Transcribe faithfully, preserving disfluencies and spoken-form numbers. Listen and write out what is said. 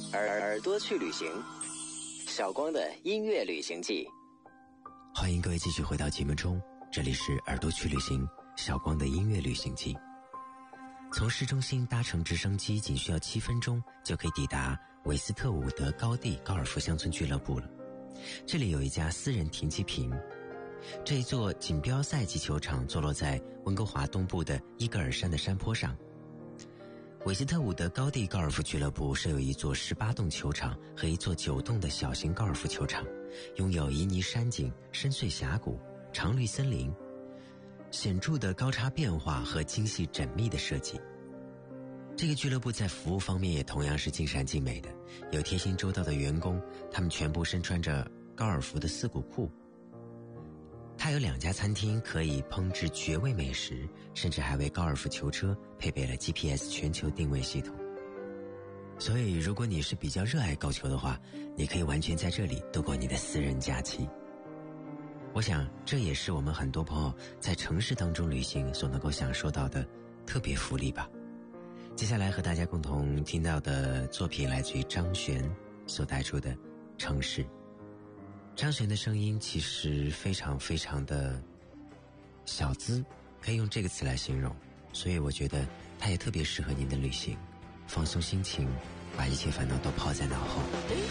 耳耳朵去旅行，小光的音乐旅行记。 欢迎各位继续回到节目中，这里是耳朵去旅行，小光的音乐旅行记。从市中心搭乘直升机仅需要七分钟就可以抵达韦斯特伍德高地高尔夫乡村俱乐部了。这里有一家私人停机坪，这一座锦标赛级球场坐落在温哥华东部的伊格尔山的山坡上。韦斯特伍德高地高尔夫俱乐部设有一座十八洞球场和一座九洞的小型高尔夫球场，拥有旖旎山景、深邃峡谷、常绿森林、显著的高差变化和精细缜密的设计。这个俱乐部在服务方面也同样是尽善尽美的，有贴心周到的员工，他们全部身穿着高尔夫的四股裤。它有两家餐厅可以烹制绝味美食，甚至还为高尔夫球车配备了 G P S 全球定位系统。所以如果你是比较热爱高球的话，你可以完全在这里度过你的私人假期。我想这也是我们很多朋友在城市当中旅行所能够享受到的特别福利吧。接下来和大家共同听到的作品来自于张悬所带出的城市。张悬的声音其实非常非常的小资，可以用这个词来形容，所以我觉得它也特别适合您的旅行，放松心情，把一切烦恼都抛在脑后。